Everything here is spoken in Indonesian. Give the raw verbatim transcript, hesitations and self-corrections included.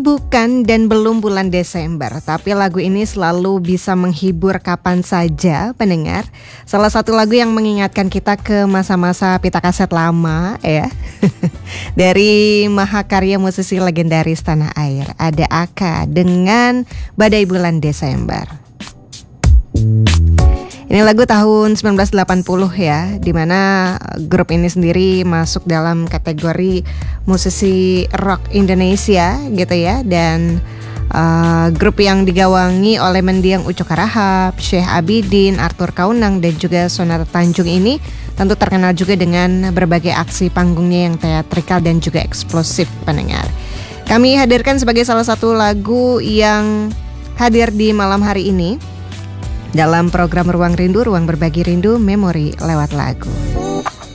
bukan dan belum bulan Desember, tapi lagu ini selalu bisa menghibur kapan saja pendengar. Salah satu lagu yang mengingatkan kita ke masa-masa pita kaset lama ya. Dari mahakarya musisi legendaris tanah air, ada Aka dengan Badai Bulan Desember. Ini lagu tahun sembilan belas delapan puluh ya, dimana grup ini sendiri masuk dalam kategori musisi rock Indonesia gitu ya. Dan uh, grup yang digawangi oleh mendiang Ucok Harahap, Syekh Abidin, Arthur Kaunang dan juga Sonata Tanjung ini tentu terkenal juga dengan berbagai aksi panggungnya yang teatrikal dan juga eksplosif pendengar. Kami hadirkan sebagai salah satu lagu yang hadir di malam hari ini dalam program Ruang Rindu, Ruang Berbagi Rindu, Memori lewat lagu.